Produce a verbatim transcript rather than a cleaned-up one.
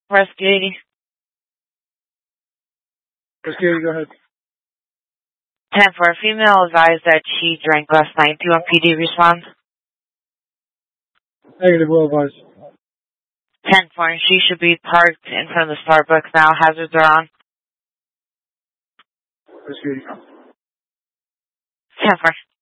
Rescue eighty. Rescue eighty, go ahead. ten four, a female advised that she drank last night. Do you want P D respond? Negative, well advised. ten four, she should be parked in front of the Starbucks now. Hazards are on. Rescue eighty. ten four.